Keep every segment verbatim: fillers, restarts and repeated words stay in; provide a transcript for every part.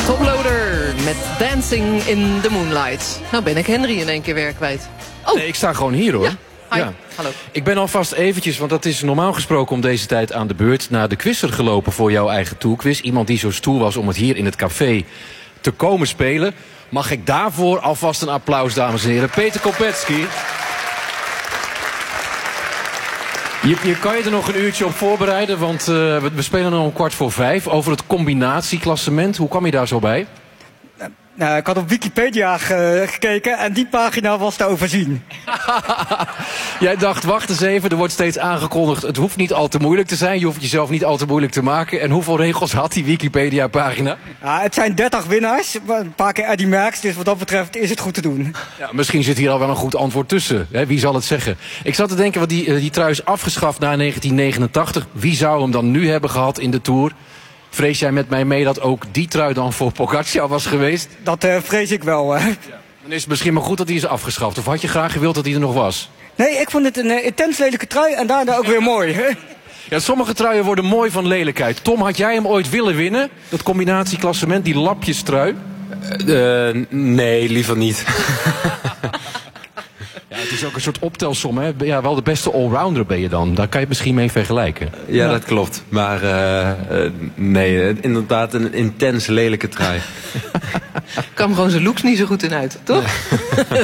Toploader met Dancing in the Moonlight. Nou ben ik Henry in één keer weer kwijt. Oh. Nee, ik sta gewoon hier hoor. Ja. Hi. Ja. Hallo. Ik ben alvast eventjes, want dat is normaal gesproken om deze tijd aan de beurt, naar de quizzer gelopen voor jouw eigen tourquiz. Iemand die zo stoer was om het hier in het café te komen spelen. Mag ik daarvoor alvast een applaus, dames en heren. Peter Kopetzky. Je, je kan je er nog een uurtje op voorbereiden, want uh, we, we spelen nog om kwart voor vijf over het combinatieklassement. Hoe kwam je daar zo bij? Nou, ik had op Wikipedia ge gekeken en die pagina was te overzien. Jij dacht, wacht eens even, er wordt steeds aangekondigd, het hoeft niet al te moeilijk te zijn. Je hoeft jezelf niet al te moeilijk te maken. En hoeveel regels had die Wikipedia-pagina? Ja, het zijn dertig winnaars, een paar keer Eddie Merckx, dus wat dat betreft is het goed te doen. Ja, misschien zit hier al wel een goed antwoord tussen. Hè? Wie zal het zeggen? Ik zat te denken, want die, die trui is afgeschaft na negentien negenentachtig. Wie zou hem dan nu hebben gehad in de Tour? Vrees jij met mij mee dat ook die trui dan voor Pogacar was geweest? Dat uh, vrees ik wel. Hè. Ja. Dan is het misschien maar goed dat hij is afgeschaft. Of had je graag gewild dat hij er nog was? Nee, ik vond het een uh, intens lelijke trui en daarna ook weer mooi. Hè. Ja, sommige truien worden mooi van lelijkheid. Tom, had jij hem ooit willen winnen? Dat combinatieklassement, die lapjestrui? Uh, nee, liever niet. Ja, het is ook een soort optelsom, hè? Ja, wel de beste allrounder ben je dan. Daar kan je het misschien mee vergelijken. Ja, ja. Dat klopt. Maar uh, uh, nee, inderdaad een intens lelijke trui. Kwam gewoon zijn looks niet zo goed in uit, toch? Ja,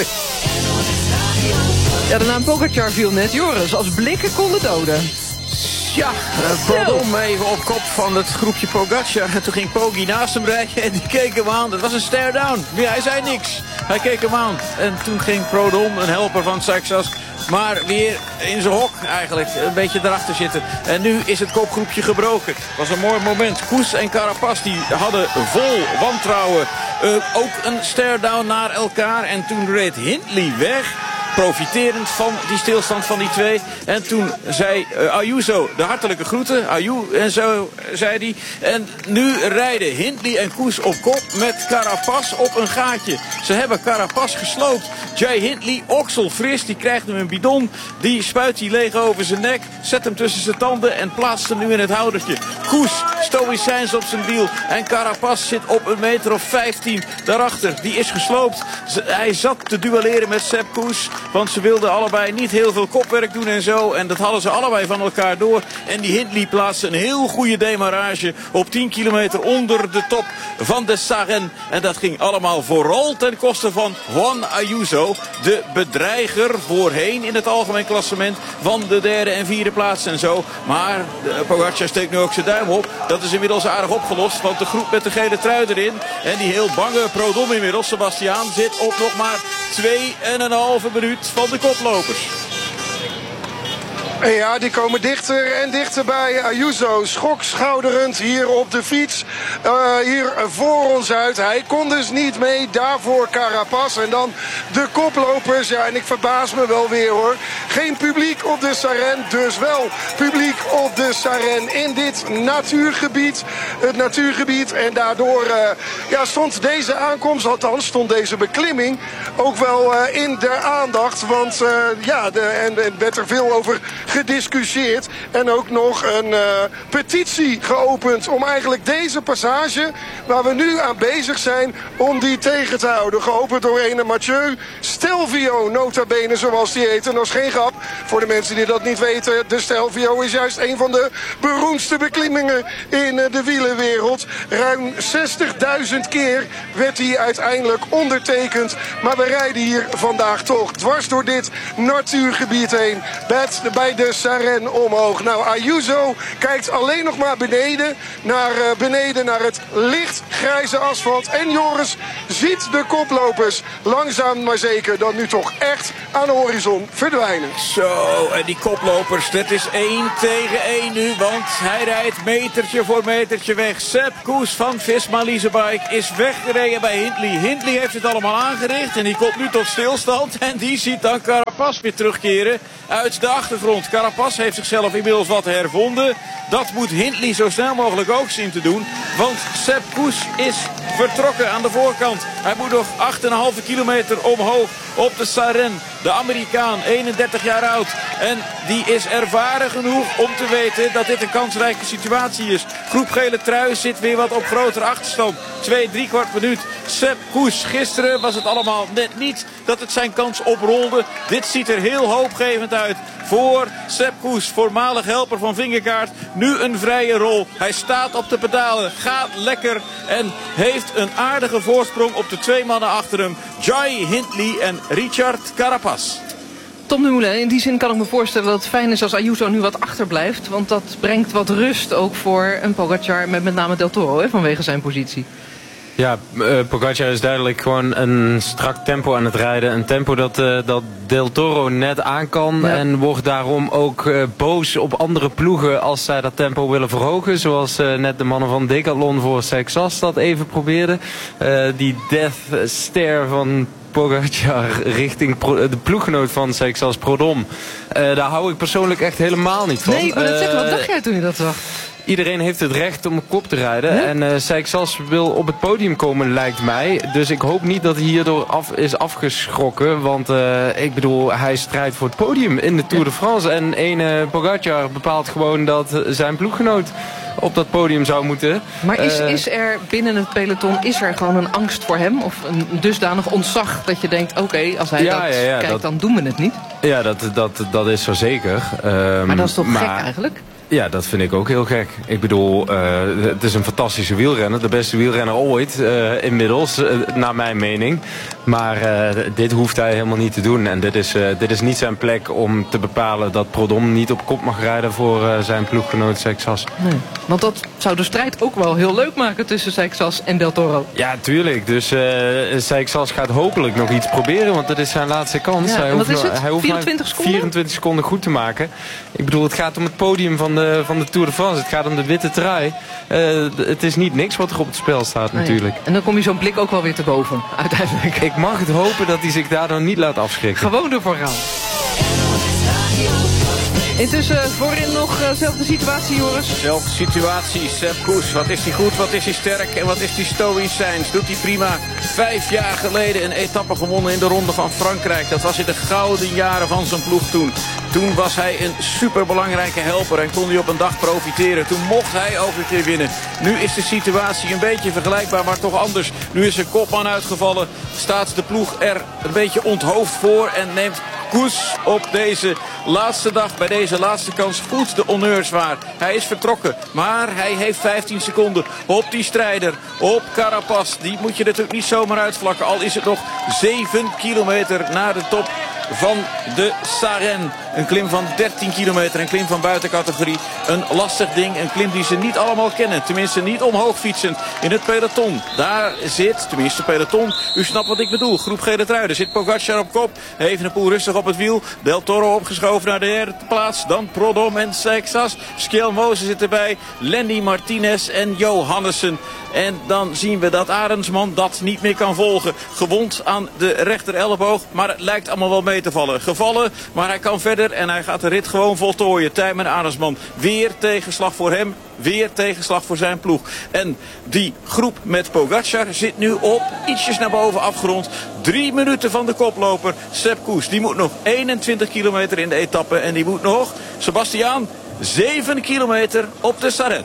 ja, de naam Pogacar viel net. Joris, als blikken konden doden. Ja, Prodom even op kop van het groepje Pogacar. En toen ging Pogi naast hem rijden en die keek hem aan. Dat was een stare down. Ja, hij zei niks. Hij keek hem aan. En toen ging Prodom, een helper van Saxas, maar weer in zijn hok eigenlijk. Een beetje erachter zitten. En nu is het kopgroepje gebroken. Het was een mooi moment. Koes en Carapaz die hadden vol wantrouwen. Uh, ook een stare down naar elkaar. En toen reed Hindley weg. Profiterend van die stilstand van die twee. En toen zei uh, Ayuso de hartelijke groeten. Ayu en zo zei hij. En nu rijden Hindley en Koes op kop met Carapaz op een gaatje. Ze hebben Carapaz gesloopt. Jay Hindley, okselfris, die krijgt hem een bidon. Die spuit hij leeg over zijn nek. Zet hem tussen zijn tanden en plaatst hem nu in het houdertje. Koes, stoïcijns op zijn wiel. En Carapaz zit op een meter of vijftien daarachter. Die is gesloopt. Hij zat te duelleren met Sepp Koes. Want ze wilden allebei niet heel veel kopwerk doen en zo. En dat hadden ze allebei van elkaar door. En die Hindley plaatste een heel goede demarrage op tien kilometer onder de top van de Sarenne. En dat ging allemaal vooral ten koste van Juan Ayuso. De bedreiger voorheen in het algemeen klassement van de derde en vierde plaats en zo. Maar Pogacar steekt nu ook zijn duim op. Dat is inmiddels aardig opgelost. Want de groep met de gele trui erin. En die heel bange Prodom inmiddels, Sebastiaan, zit op nog maar twee en een halve minuut van de koplopers. En ja, die komen dichter en dichter bij Ayuso. Schokschouderend hier op de fiets. Uh, hier voor ons uit. Hij kon dus niet mee. Daarvoor Carapaz. En dan de koplopers. Ja, en ik verbaas me wel weer hoor. Geen publiek op de Sarenne. Dus wel publiek op de Sarenne. In dit natuurgebied. Het natuurgebied. En daardoor uh, ja, stond deze aankomst, althans stond deze beklimming ook wel uh, in de aandacht. Want uh, ja, de, en, en werd er veel over gediscussieerd en ook nog een uh, petitie geopend om eigenlijk deze passage waar we nu aan bezig zijn, om die tegen te houden. Geopend door een Mathieu Stelvio, nota bene zoals die heet. En dat is geen grap voor de mensen die dat niet weten. De Stelvio is juist een van de beroemdste beklimmingen in uh, de wielerwereld. Ruim zestigduizend keer werd hij uiteindelijk ondertekend. Maar we rijden hier vandaag toch dwars door dit natuurgebied heen. Bij de Sarenne omhoog. Nou, Ayuso kijkt alleen nog maar beneden. Naar uh, beneden naar het lichtgrijze asfalt. En Joris ziet de koplopers langzaam maar zeker dan nu toch echt aan de horizon verdwijnen. Zo, en die koplopers, dat is één tegen één nu. Want hij rijdt metertje voor metertje weg. Sepp Koes van Visma Leasebike is weggereden bij Hindley. Hindley heeft het allemaal aangericht en die komt nu tot stilstand. En die ziet dan Carapaz weer terugkeren uit de achtergrond. Carapaz heeft zichzelf inmiddels wat hervonden. Dat moet Hindley zo snel mogelijk ook zien te doen. Want Sepp Koes is vertrokken aan de voorkant. Hij moet nog acht komma vijf kilometer omhoog op de Sarenne. De Amerikaan, eenendertig jaar oud. En die is ervaren genoeg om te weten dat dit een kansrijke situatie is. Groep gele trui zit weer wat op grotere achterstand. Twee, drie kwart minuut. Sepp Kuss. Gisteren was het allemaal net niet dat het zijn kans oprolde. Dit ziet er heel hoopgevend uit voor Sepp Kuss, voormalig helper van Vingegaard. Nu een vrije rol. Hij staat op de pedalen, gaat lekker en heeft een aardige voorsprong op de twee mannen achter hem. Jai Hindley en Richard Carapaz. Tom Dumoulin, in die zin kan ik me voorstellen dat het fijn is als Ayuso nu wat achterblijft. Want dat brengt wat rust ook voor een Pogacar met met name Del Toro, hè, vanwege zijn positie. Ja, uh, Pogacar is duidelijk gewoon een strak tempo aan het rijden. Een tempo dat, uh, dat Del Toro net aan kan. Ja. En wordt daarom ook uh, boos op andere ploegen als zij dat tempo willen verhogen. Zoals uh, net de mannen van Decathlon voor Seixas dat even probeerden. Uh, die death stare van Pogacar richting pro, de ploeggenoot van Seixas, Prodom. Uh, daar hou ik persoonlijk echt helemaal niet van. Nee, ik wil het uh, zeggen, wat dacht jij toen je dat zag? Iedereen heeft het recht om op kop te rijden. Ja? En uh, Seixas wil op het podium komen, lijkt mij. Dus ik hoop niet dat hij hierdoor af, is afgeschrokken. Want uh, ik bedoel, hij strijdt voor het podium in de Tour de France. En ene Pogacar bepaalt gewoon dat zijn ploeggenoot op dat podium zou moeten. Maar is, uh, is er binnen het peloton is er gewoon een angst voor hem? Of een dusdanig ontzag dat je denkt, oké, okay, als hij ja, dat ja, ja, kijkt, dat, dan doen we het niet? Ja, dat, dat, dat is zo zeker. Um, maar dat is toch maar, gek eigenlijk? Ja, dat vind ik ook heel gek. Ik bedoel, uh, het is een fantastische wielrenner. De beste wielrenner ooit, uh, inmiddels, uh, naar mijn mening. Maar uh, dit hoeft hij helemaal niet te doen. En dit is, uh, dit is niet zijn plek om te bepalen dat Prodom niet op kop mag rijden voor uh, zijn ploeggenoot Seixas. Nee, want dat zou de strijd ook wel heel leuk maken tussen Seixas en Del Toro. Ja, tuurlijk. Dus uh, Seixas gaat hopelijk nog iets proberen, want dat is zijn laatste kans. Ja, hij hoeft, hoeft, is het? hij hoeft vierentwintig seconden? vierentwintig seconden goed te maken. Ik bedoel, het gaat om het podium van de, van de Tour de France. Het gaat om de witte trui. Uh, het is niet niks wat er op het spel staat, nee. natuurlijk. En dan kom je zo'n blik ook wel weer te boven, uiteindelijk. Ik mag het hopen dat hij zich daardoor niet laat afschrikken. Gewoon ervoor gaan. Intussen voorin nog dezelfde uh, situatie, Joris. Zelfde situatie, Sepp Kuss. Wat is hij goed, wat is hij sterk en wat is hij stoïcijns. Doet hij prima. Vijf jaar geleden een etappe gewonnen in de Ronde van Frankrijk. Dat was in de gouden jaren van zijn ploeg toen. Toen was hij een superbelangrijke helper en kon hij op een dag profiteren. Toen mocht hij ook een keer winnen. Nu is de situatie een beetje vergelijkbaar, maar toch anders. Nu is een kopman uitgevallen. Staat de ploeg er een beetje onthoofd voor en neemt Kuss op deze laatste dag, bij deze laatste kans, goed de honneurs waar. Hij is vertrokken, maar hij heeft vijftien seconden op die strijder, op Carapaz. Die moet je natuurlijk niet zomaar uitvlakken, al is het nog zeven kilometer naar de top van de Sarenne. Een klim van dertien kilometer, een klim van buitencategorie. Een lastig ding, een klim die ze niet allemaal kennen. Tenminste niet omhoog fietsend in het peloton. Daar zit, tenminste peloton, u snapt wat ik bedoel. Groep gele trui, daar zit Pogacar op kop. Evenepoel rustig op het wiel. Del Toro opgeschoven naar de derde plaats. Dan Prodom en Seixas. Skjelmose zit erbij. Lenny Martinez en Johannessen. En dan zien we dat Arendsman dat niet meer kan volgen. Gewond aan de rechter elleboog, maar het lijkt allemaal wel mee te vallen. Gevallen, maar hij kan verder en hij gaat de rit gewoon voltooien. Tijmen Arendsman, weer tegenslag voor hem. Weer tegenslag voor zijn ploeg. En die groep met Pogacar zit nu op ietsjes naar boven afgerond. Drie minuten van de koploper Sepp Kuss. Die moet nog eenentwintig kilometer in de etappe. En die moet nog, Sebastiaan, zeven kilometer op de Sarenne.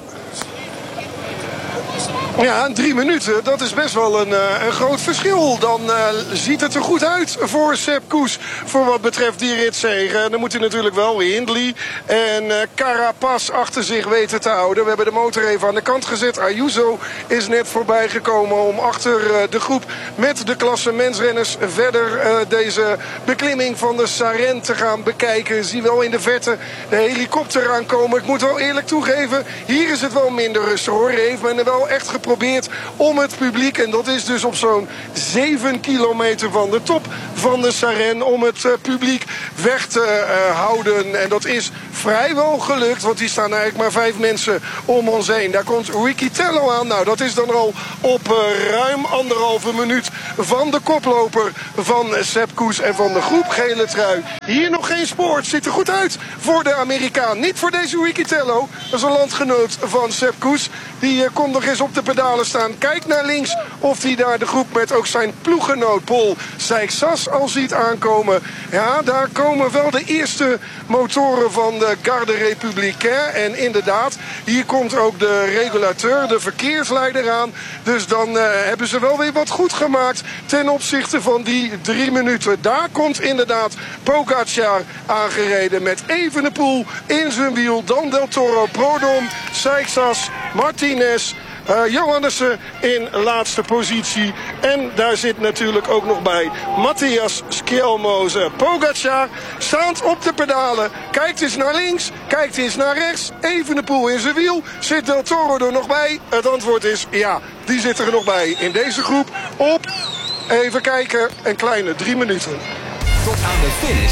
Ja, drie minuten, dat is best wel een, uh, een groot verschil. Dan uh, ziet het er goed uit voor Sepp Kuss voor wat betreft die ritzege. Dan moet hij natuurlijk wel Hindley en uh, Carapaz achter zich weten te houden. We hebben de motor even aan de kant gezet. Ayuso is net voorbij gekomen om achter uh, de groep met de klassementsrenners verder uh, deze beklimming van de Sarenne te gaan bekijken. Zie wel in de verte de helikopter aankomen. Ik moet wel eerlijk toegeven, hier is het wel minder rustig hoor. Heeft men er wel echt geprobeerd om het publiek, en dat is dus op zo'n zeven kilometer van de top van de Sarenne, om het uh, publiek weg te uh, houden. En dat is vrijwel gelukt, want die staan eigenlijk maar vijf mensen om ons heen. Daar komt Ricky Tello aan. Nou, dat is dan al op uh, ruim anderhalve minuut van de koploper van Sepp Kuss en van de groep gele trui. Hier nog geen spoor. Het ziet er goed uit voor de Amerikaan. Niet voor deze Ricky Tello. Dat is een landgenoot van Sepp Kuss. Die uh, komt nog eens op de pedalen staan. Kijk naar links of hij daar de groep met ook zijn ploeggenoot Paul Seixas al ziet aankomen. Ja, daar komen wel de eerste motoren van de Garde Républicaine. En inderdaad, hier komt ook de regulateur, de verkeersleider aan. Dus dan uh, hebben ze wel weer wat goed gemaakt ten opzichte van die drie minuten. Daar komt inderdaad Pogacar aangereden met Evenepoel in zijn wiel. Dan Del Toro, Prudhomme, Seixas, Martinez, Uh, Johannessen in laatste positie. En daar zit natuurlijk ook nog bij Matthias Skjelmose. Pogacar staand op de pedalen. Kijkt eens naar links, kijkt eens naar rechts. Evenepoel in zijn wiel. Zit Del Toro er nog bij? Het antwoord is ja, die zit er nog bij in deze groep op, even kijken, een kleine drie minuten. Tot aan de finish